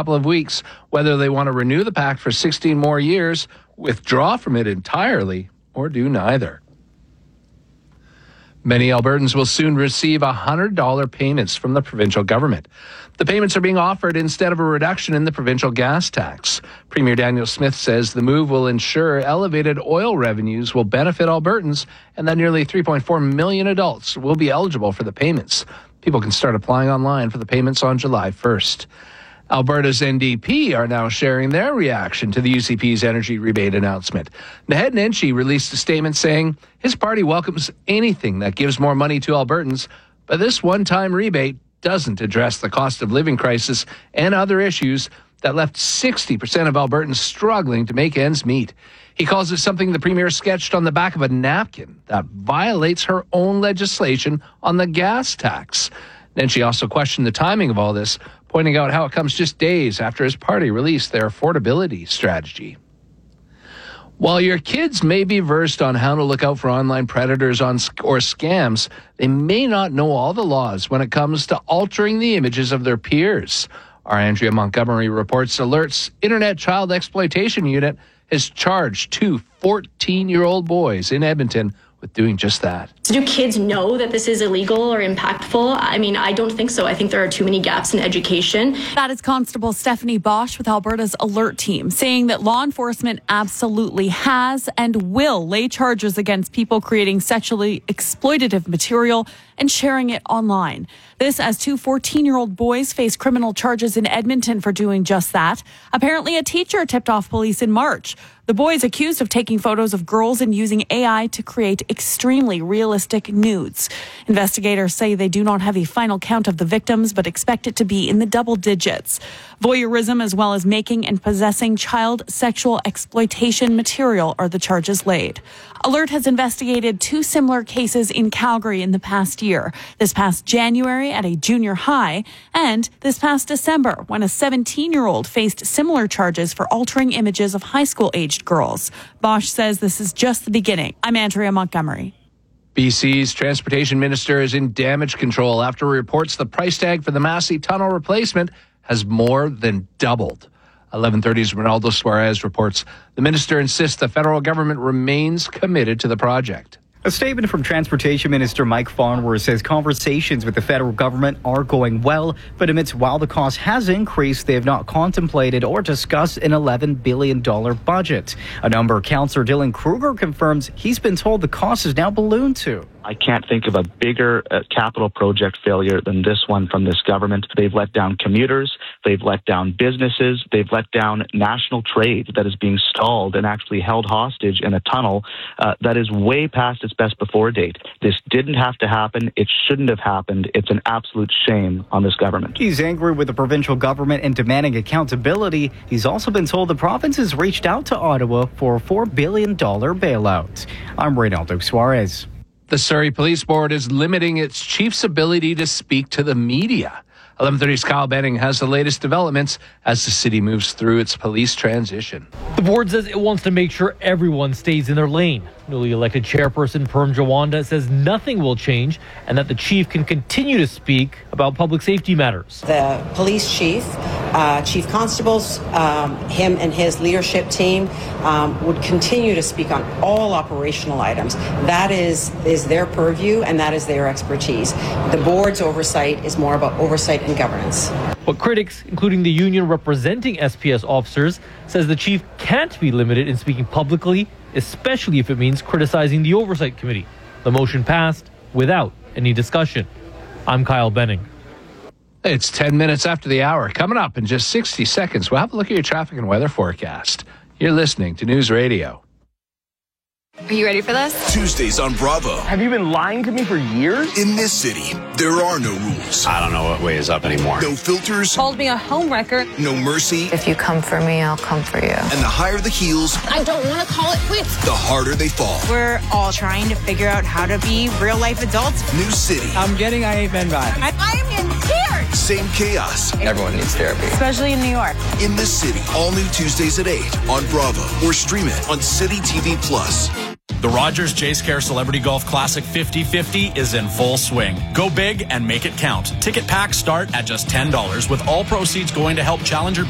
couple of weeks whether they want to renew the pact for 16 more years, withdraw from it entirely, or do neither. Many Albertans will soon receive $100 payments from the provincial government. The payments are being offered instead of a reduction in the provincial gas tax. Premier Daniel Smith says the move will ensure elevated oil revenues will benefit Albertans and that nearly 3.4 million adults will be eligible for the payments. People can start applying online for the payments on July 1st. Alberta's NDP are now sharing their reaction to the UCP's energy rebate announcement. Naheed Nenshi released a statement saying his party welcomes anything that gives more money to Albertans, but this one-time rebate doesn't address the cost of living crisis and other issues that left 60% of Albertans struggling to make ends meet. He calls it something the Premier sketched on the back of a napkin that violates her own legislation on the gas tax. Nenshi also questioned the timing of all this, pointing out how it comes just days after his party released their affordability strategy. While your kids may be versed on how to look out for online predators or scams, they may not know all the laws when it comes to altering the images of their peers. Our Andrea Montgomery reports Alert's Internet Child Exploitation Unit has charged 2 14-year-old boys in Edmonton with doing just that. So do kids know that this is illegal or impactful? I mean, I don't think so. I think there are too many gaps in education. That is Constable Stephanie Bosch with Alberta's Alert team, saying that law enforcement absolutely has and will lay charges against people creating sexually exploitative material and sharing it online. This as 2 14-year-old boys face criminal charges in Edmonton for doing just that. Apparently, a teacher tipped off police in March. The boys accused of taking photos of girls and using AI to create extremely realistic nudes. Investigators say they do not have a final count of the victims, but expect it to be in the double digits. Voyeurism as well as making and possessing child sexual exploitation material are the charges laid. Alert has investigated 2 similar cases in Calgary in the past year. This past January at a junior high, and this past December when a 17-year-old faced similar charges for altering images of high school-aged girls. Bosch says this is just the beginning. I'm Andrea Montgomery. BC's transportation minister is in damage control after reports the price tag for the Massey Tunnel replacement has more than doubled. 11:30's Ronaldo Suarez reports the minister insists the federal government remains committed to the project. A statement from Transportation Minister Mike Farnworth says conversations with the federal government are going well, but admits while the cost has increased, they have not contemplated or discussed an $11 billion budget. A number Councillor Dylan Kruger confirms he's been told the cost is now ballooned to. I can't think of a bigger capital project failure than this one from this government. They've let down commuters, they've let down businesses, they've let down national trade that is being stalled and actually held hostage in a tunnel that is way past its best before date. This didn't have to happen. It shouldn't have happened. It's an absolute shame on this government. He's angry with the provincial government and demanding accountability. He's also been told the province has reached out to Ottawa for a $4 billion bailout. I'm Ronaldo Suarez. The Surrey Police Board is limiting its chief's ability to speak to the media. 11:30's Kyle Benning has the latest developments as the city moves through its police transition. The board says it wants to make sure everyone stays in their lane. Newly elected chairperson Perm Jawanda says nothing will change and that the chief can continue to speak about public safety matters. The police chief, chief constables, him and his leadership team would continue to speak on all operational items. That is their purview and that is their expertise. The board's oversight is more about oversight and governance. But critics, including the union representing SPS officers, says the chief can't be limited in speaking publicly, especially if it means criticizing the Oversight Committee. The motion passed without any discussion. I'm Kyle Benning. It's 10 minutes after the hour. Coming up in just 60 seconds, we'll have a look at your traffic and weather forecast. You're listening to News Radio. Are you ready for this? Tuesdays on Bravo. Have you been lying to me for years? In this city, there are no rules. I don't know what way is up anymore. No filters. Called me a homewrecker. No mercy. If you come for me, I'll come for you. And the higher the heels, I don't want to call it quits. the harder they fall. We're all trying to figure out how to be real-life adults. New city. I'm getting I Ain't Been vibes. I'm in tears. Same chaos. Everyone needs therapy. Especially in New York. In this city. All new Tuesdays at 8 on Bravo. Or stream it on City TV Plus. The Rogers Jace Care Celebrity Golf Classic 50/50 is in full swing. Go big and make it count. Ticket packs start at just $10, with all proceeds going to help Challenger